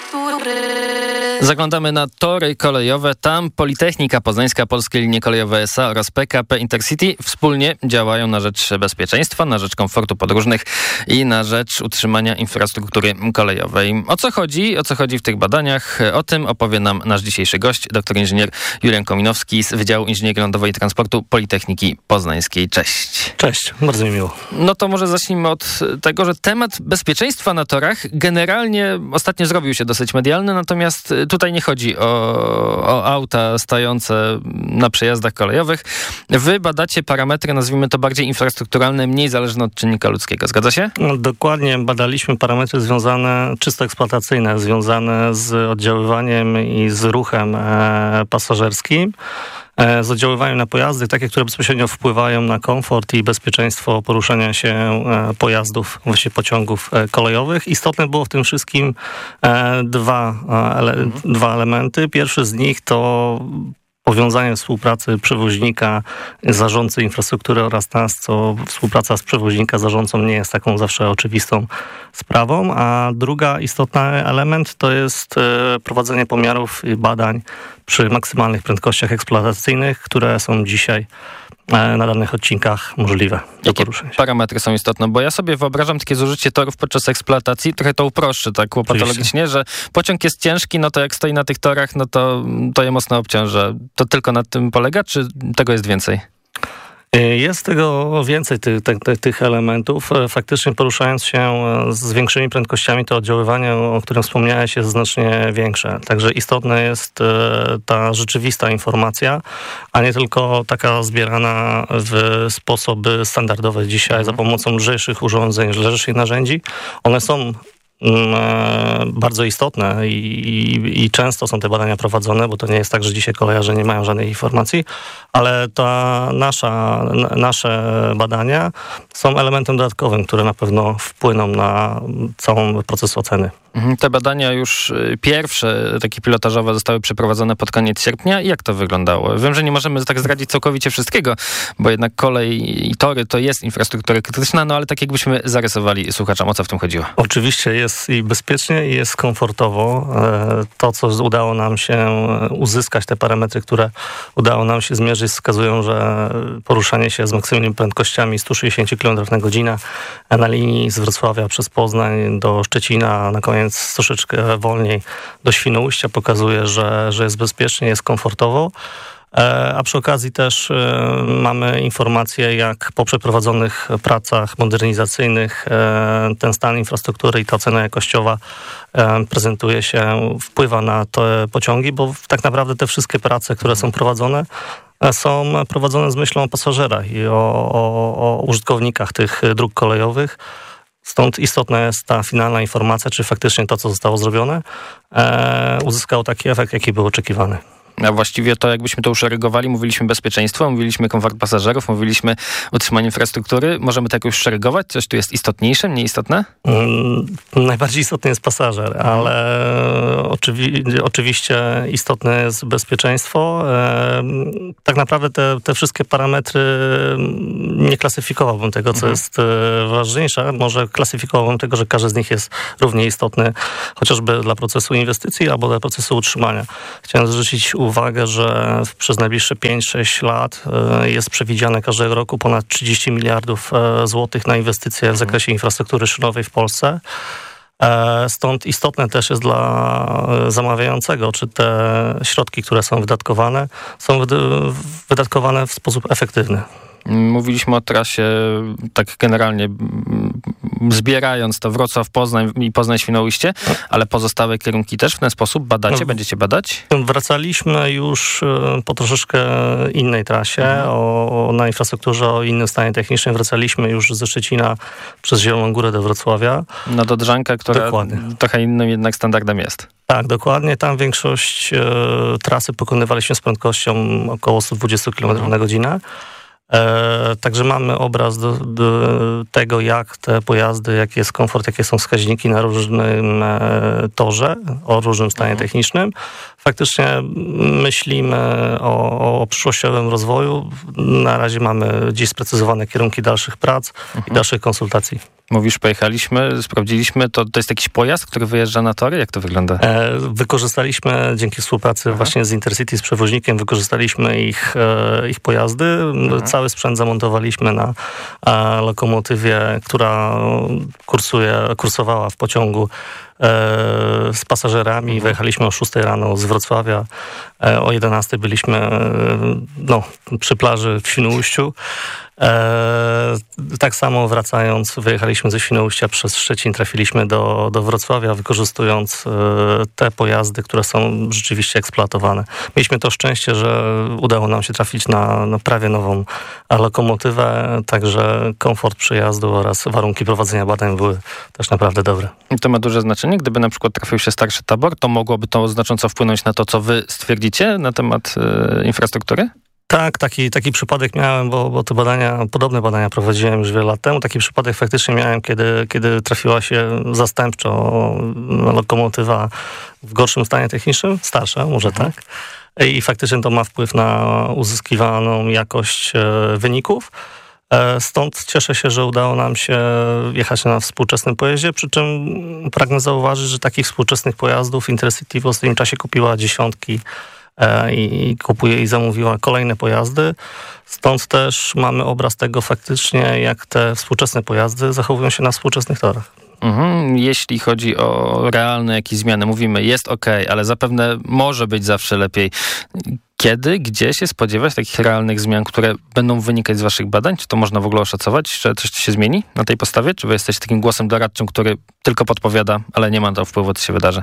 Zaglądamy na tory kolejowe. Tam Politechnika Poznańska, Polskie Linie Kolejowe S.A. oraz PKP Intercity wspólnie działają na rzecz bezpieczeństwa, na rzecz komfortu podróżnych i na rzecz utrzymania infrastruktury kolejowej. O co chodzi? O co chodzi w tych badaniach? O tym opowie nam nasz dzisiejszy gość, doktor inżynier Julian Kominowski z Wydziału Inżynierii Lądowej i Transportu Politechniki Poznańskiej. Cześć. Cześć, bardzo mi miło. No to może zacznijmy od tego, że temat bezpieczeństwa na torach generalnie ostatnio zrobił się dosyć medialny, natomiast tutaj nie chodzi o auta stojące na przejazdach kolejowych. Wy badacie parametry, nazwijmy to bardziej infrastrukturalne, mniej zależne od czynnika ludzkiego. Zgadza się? No, dokładnie, badaliśmy parametry związane, czysto eksploatacyjne, związane z oddziaływaniem i z ruchem pasażerskim, z oddziaływaniem na pojazdy, takie, które bezpośrednio wpływają na komfort i bezpieczeństwo poruszania się pojazdów, właściwie pociągów kolejowych. Istotne było w tym wszystkim dwa elementy. Pierwszy z nich to powiązanie współpracy przewoźnika, zarządcy infrastruktury oraz nas, co współpraca z przewoźnika, zarządcą nie jest taką zawsze oczywistą sprawą, a druga istotny element to jest prowadzenie pomiarów i badań przy maksymalnych prędkościach eksploatacyjnych, które są dzisiaj na danych odcinkach możliwe do poruszenia się. Parametry są istotne? Bo ja sobie wyobrażam takie zużycie torów podczas eksploatacji, trochę to uproszczę tak łopatologicznie, że pociąg jest ciężki, no to jak stoi na tych torach, no to je mocno obciąża. To tylko na tym polega, czy tego jest więcej? Jest tego więcej, tych elementów. Faktycznie poruszając się z większymi prędkościami, to oddziaływanie, o którym wspomniałeś, jest znacznie większe. Także istotna jest ta rzeczywista informacja, a nie tylko taka zbierana w sposoby standardowe dzisiaj za pomocą lżejszych urządzeń, lżejszych narzędzi. One są bardzo istotne i często są te badania prowadzone, bo to nie jest tak, że dzisiaj kolejarze nie mają żadnej informacji, ale nasze badania są elementem dodatkowym, które na pewno wpłyną na cały proces oceny. Te badania już pierwsze, takie pilotażowe, zostały przeprowadzone pod koniec sierpnia. Jak to wyglądało? Wiem, że nie możemy tak zdradzić całkowicie wszystkiego, bo jednak kolej i tory to jest infrastruktura krytyczna, no ale tak jakbyśmy zarysowali słuchaczom, o co w tym chodziło. Oczywiście jest i bezpiecznie, i jest komfortowo. To, co udało nam się uzyskać, te parametry, które udało nam się zmierzyć, wskazują, że poruszanie się z maksymalnymi prędkościami 160 km/h na linii z Wrocławia przez Poznań do Szczecina, na koniec troszeczkę wolniej do Świnoujścia pokazuje, że jest bezpiecznie, jest komfortowo. A przy okazji też mamy informacje, jak po przeprowadzonych pracach modernizacyjnych ten stan infrastruktury i ta ocena jakościowa prezentuje się, wpływa na te pociągi, bo tak naprawdę te wszystkie prace, które są prowadzone z myślą o pasażerach i o użytkownikach tych dróg kolejowych. Stąd istotna jest ta finalna informacja, czy faktycznie to, co zostało zrobione, uzyskało taki efekt, jaki był oczekiwany. A właściwie to, jakbyśmy to uszeregowali, mówiliśmy bezpieczeństwo, mówiliśmy komfort pasażerów, mówiliśmy utrzymanie infrastruktury. Możemy to jakoś szeregować? Coś tu jest istotniejsze, mniej istotne? Najbardziej istotny jest pasażer, ale oczywiście istotne jest bezpieczeństwo. Tak naprawdę te wszystkie parametry nie klasyfikowałbym tego, co jest ważniejsze. Może klasyfikowałbym tego, że każdy z nich jest równie istotny, chociażby dla procesu inwestycji albo dla procesu utrzymania. Chciałem zwrócić uwagę, że przez najbliższe 5-6 lat jest przewidziane każdego roku ponad 30 miliardów złotych na inwestycje w zakresie infrastruktury szynowej w Polsce. Stąd istotne też jest dla zamawiającego, czy te środki, które są wydatkowane, są wydatkowane w sposób efektywny. Mówiliśmy o trasie tak generalnie zbierając to Wrocław-Poznań i Poznań-Świnoujście, ale pozostałe kierunki też w ten sposób badacie? Będziecie badać? Wracaliśmy już po troszeczkę innej trasie, na infrastrukturze o innym stanie technicznym. Wracaliśmy już ze Szczecina przez Zieloną Górę do Wrocławia. No do Drzanka, która trochę innym jednak standardem jest. Tak, dokładnie. Tam większość trasy pokonywaliśmy z prędkością około 120 km/h. Także mamy obraz do tego, jak te pojazdy, jaki jest komfort, jakie są wskaźniki na różnym torze, o różnym stanie technicznym. Faktycznie myślimy o przyszłościowym rozwoju. Na razie mamy dziś sprecyzowane kierunki dalszych prac i dalszych konsultacji. Mówisz, pojechaliśmy, sprawdziliśmy, to jest jakiś pojazd, który wyjeżdża na tory? Jak to wygląda? Wykorzystaliśmy dzięki współpracy właśnie z Intercity, z przewoźnikiem, wykorzystaliśmy ich pojazdy. Cały sprzęt zamontowaliśmy na lokomotywie, która kursowała w pociągu z pasażerami. Wyjechaliśmy o 6 rano z Wrocławia. O 11 byliśmy przy plaży w Świnoujściu. Tak samo wracając, wyjechaliśmy ze Świnoujścia przez Szczecin, trafiliśmy do Wrocławia, wykorzystując te pojazdy, które są rzeczywiście eksploatowane. Mieliśmy to szczęście, że udało nam się trafić na prawie nową lokomotywę, także komfort przejazdu oraz warunki prowadzenia badań były też naprawdę dobre. To ma duże znaczenie. Gdyby na przykład trafił się starszy tabor, to mogłoby to znacząco wpłynąć na to, co wy stwierdzicie na temat infrastruktury? Tak, taki przypadek miałem, bo te podobne badania prowadziłem już wiele lat temu. Taki przypadek faktycznie miałem, kiedy trafiła się zastępczo lokomotywa w gorszym stanie technicznym, starsza, może tak. I faktycznie to ma wpływ na uzyskiwaną jakość wyników. Stąd cieszę się, że udało nam się jechać na współczesnym pojeździe, przy czym pragnę zauważyć, że takich współczesnych pojazdów Intercity w ostatnim czasie kupiła dziesiątki i kupuje i zamówiła kolejne pojazdy. Stąd też mamy obraz tego faktycznie, jak te współczesne pojazdy zachowują się na współczesnych torach. Jeśli chodzi o realne jakieś zmiany, mówimy jest okej, ale zapewne może być zawsze lepiej. Kiedy, gdzie się spodziewać takich realnych zmian, które będą wynikać z waszych badań? Czy to można w ogóle oszacować, że coś się zmieni na tej podstawie? Czy wy jesteście takim głosem doradczym, który tylko podpowiada, ale nie ma to wpływu, co się wydarzy?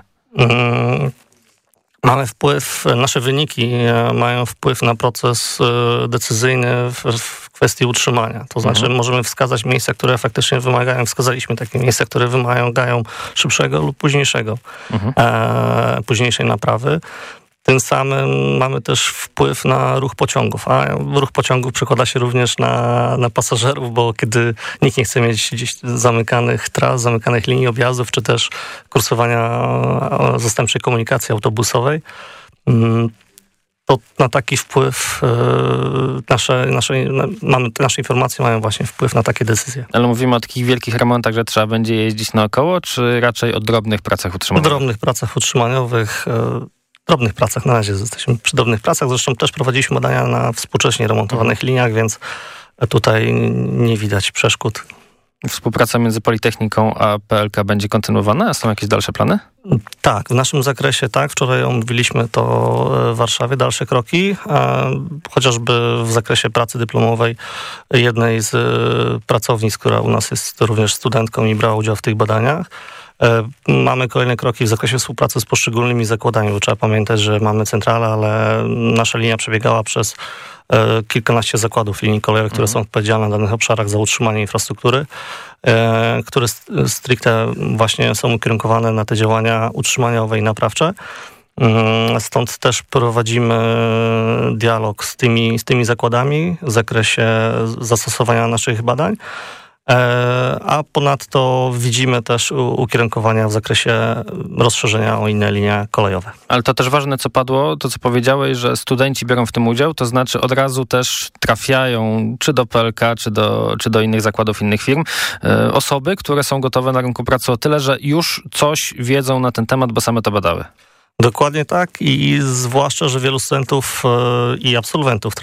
Mamy wpływ, nasze wyniki mają wpływ na proces decyzyjny w kwestii utrzymania. To znaczy możemy wskazać miejsca, które faktycznie wymagają, wskazaliśmy takie miejsca, które wymagają szybszego lub późniejszej naprawy. Tym samym mamy też wpływ na ruch pociągów, a ruch pociągów przekłada się również na pasażerów, bo kiedy nikt nie chce mieć gdzieś zamykanych tras, zamykanych linii objazdów, czy też kursowania zastępczej komunikacji autobusowej, to na taki wpływ nasze informacje mają właśnie wpływ na takie decyzje. Ale mówimy o takich wielkich remontach, że trzeba będzie jeździć naokoło, czy raczej o drobnych pracach utrzymaniowych? O drobnych pracach utrzymaniowych, drobnych pracach, na razie jesteśmy przy drobnych pracach. Zresztą też prowadziliśmy badania na współcześnie remontowanych liniach, więc tutaj nie widać przeszkód. Współpraca między Politechniką a PLK będzie kontynuowana? A są jakieś dalsze plany? Tak, w naszym zakresie tak. Wczoraj omówiliśmy to w Warszawie, dalsze kroki. Chociażby w zakresie pracy dyplomowej jednej z pracownic, która u nas jest również studentką i brała udział w tych badaniach. Mamy kolejne kroki w zakresie współpracy z poszczególnymi zakładami, bo trzeba pamiętać, że mamy centralę, ale nasza linia przebiegała przez kilkanaście zakładów linii kolejowych, które są odpowiedzialne na danych obszarach za utrzymanie infrastruktury, które stricte właśnie są ukierunkowane na te działania utrzymaniowe i naprawcze. Stąd też prowadzimy dialog z tymi zakładami w zakresie zastosowania naszych badań. A ponadto widzimy też ukierunkowania w zakresie rozszerzenia o inne linie kolejowe. Ale to też ważne, co padło, to co powiedziałeś, że studenci biorą w tym udział, to znaczy od razu też trafiają czy do PLK, czy do innych zakładów, innych firm, osoby, które są gotowe na rynku pracy o tyle, że już coś wiedzą na ten temat, bo same to badały. Dokładnie tak i zwłaszcza, że wielu studentów i absolwentów